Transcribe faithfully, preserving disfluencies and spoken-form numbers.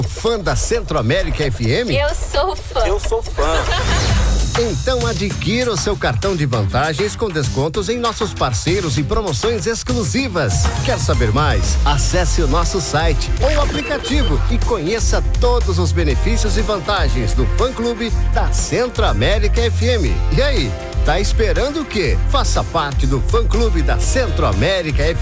Fã da Centro-América F M? Eu sou fã. Eu sou fã. Então adquira o seu cartão de vantagens com descontos em nossos parceiros e promoções exclusivas. Quer saber mais? Acesse o nosso site ou aplicativo e conheça todos os benefícios e vantagens do fã-clube da Centro-América F M. E aí, tá esperando o quê? Faça parte do fã-clube da Centro-América F M.